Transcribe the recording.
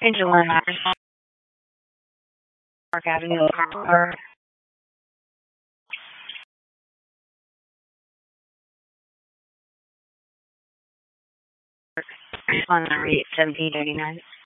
Angelina Park Avenue or on the rate 1789.